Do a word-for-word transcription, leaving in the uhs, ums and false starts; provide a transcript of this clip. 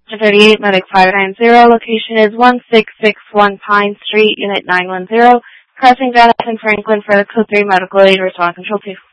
thirty-eight, Medic five nine zero. Location is one six six one Pine Street, Unit nine one zero. Crossing Jonathan Franklin for the Code three Medical Aid Response Control two.